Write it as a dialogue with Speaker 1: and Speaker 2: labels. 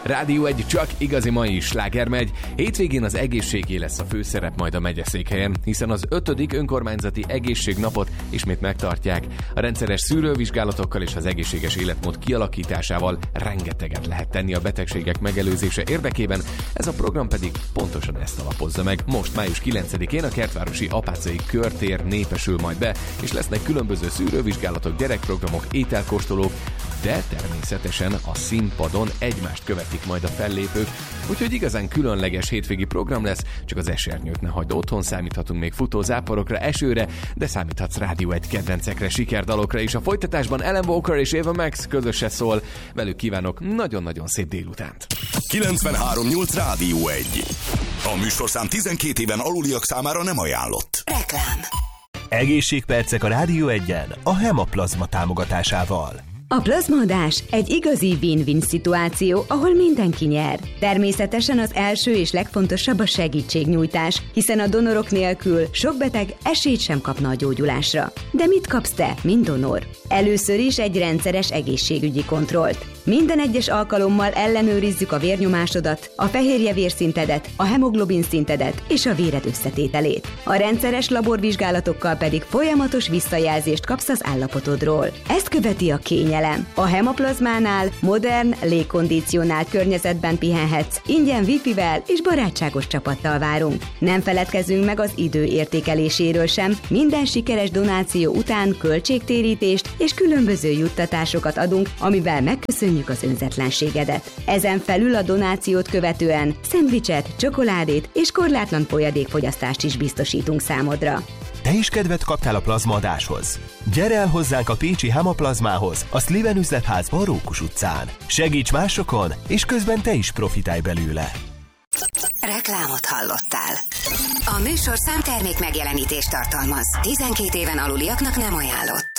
Speaker 1: Rádió 1 csak igazi mai sláger megy. Hétvégén az egészségé lesz a főszerep majd a megyeszékhelyen, hiszen az 5. önkormányzati egészségnapot ismét megtartják. A rendszeres szűrővizsgálatokkal és az egészséges életmód kialakításával rengeteget lehet tenni a betegségek megelőzése érdekében, ez a program pedig pontosan ezt alapozza meg. Most május 9-én a Kertvárosi Apáczai Körtér népesül majd be, és lesznek különböző szűrővizsgálatok, gyerekprogramok, ételkóstolók, de természetesen a színpadon egymást követik majd a fellépők, úgyhogy igazán különleges hétvégi program lesz, csak az esernyőt ne hagyd otthon, számíthatunk még futózáporokra, esőre, de számíthatsz Rádió 1 kedvencekre, sikerdalokra is. A folytatásban Alan Walker és Ava Max közöse szól, velük kívánok nagyon-nagyon szép délutánt.
Speaker 2: 93.8 Rádió 1. A műsorszám 12 éven aluliak számára nem ajánlott.
Speaker 3: Reklám.
Speaker 4: Egészségpercek a Rádió 1-en a Hemaplazma támogatásával.
Speaker 5: A plazmaadás egy igazi win-win szituáció, ahol mindenki nyer. Természetesen az első és legfontosabb a segítségnyújtás, hiszen a donorok nélkül sok beteg esélyt sem kapna a gyógyulásra. De mit kapsz te, mint donor? Először is egy rendszeres egészségügyi kontrollt. Minden egyes alkalommal ellenőrizzük a vérnyomásodat, a fehérjevérsszintedet, a hemoglobin szintedet és a véred összetételét. A rendszeres laborvizsgálatokkal pedig folyamatos visszajelzést kapsz az állapotodról. Ezt követi a kényelem. A Hemaplazmánál modern, légkondicionált környezetben pihenhetsz, ingyen wifi-vel és barátságos csapattal várunk. Nem feledkezzünk meg az idő értékeléséről sem, minden sikeres donáció után költségtérítést és különböző juttatásokat adunk, amivel megköszönjük az önzetlenségedet. Ezen felül a donációt követően szendvicset, csokoládét és korlátlan folyadékfogyasztást is biztosítunk számodra.
Speaker 4: Te is kedvet kaptál a plazmaadáshoz? Gyere el hozzánk a pécsi Hemaplazmához, a Sliven üzletházban Rókus utcán. Segíts másokon, és közben te is profitálj belőle.
Speaker 3: Reklámot hallottál. A műsorszám termék megjelenítést tartalmaz. 12 éven aluliaknak nem ajánlott.